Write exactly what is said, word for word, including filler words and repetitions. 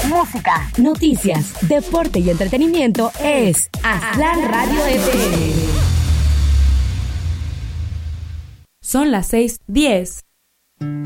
música, noticias, deporte y entretenimiento es Aztlán Radio F M. Son las seis diez.